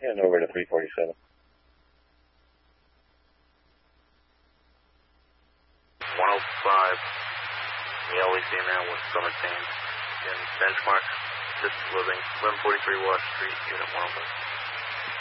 And over to 347. 105. The LEC now with Summit Team in benchmark. Assisted living, 1143 Wash Street, Unit 105.